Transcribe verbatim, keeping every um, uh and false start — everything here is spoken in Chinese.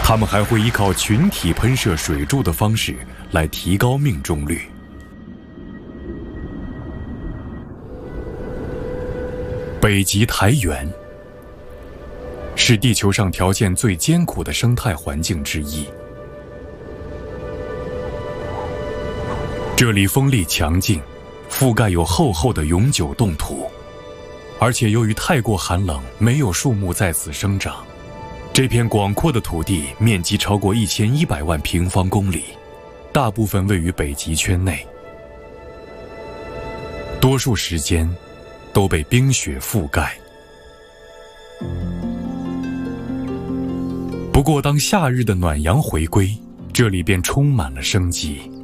他们还会依靠群体喷射水柱的方式来提高命中率。北极苔原是地球上条件最艰苦的生态环境之一。这里风力强劲，覆盖有厚厚的永久冻土，而且由于太过寒冷，没有树木在此生长。这片广阔的土地面积超过一千一百万平方公里，大部分位于北极圈内，多数时间都被冰雪覆盖。不过当夏日的暖阳回归，这里便充满了生机。